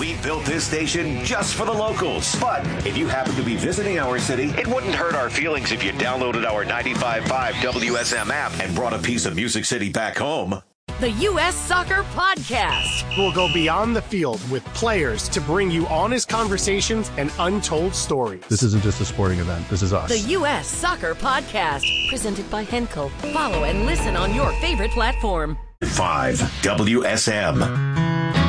We built this station just for the locals. But if you happen to be visiting our city, it wouldn't hurt our feelings if you downloaded our 95.5 WSM app and brought a piece of Music City back home. The U.S. Soccer Podcast. We'll go beyond the field with players to bring you honest conversations and untold stories. This isn't just a sporting event. This is us. The U.S. Soccer Podcast. Presented by Henkel. Follow and listen on your favorite platform. 5 WSM.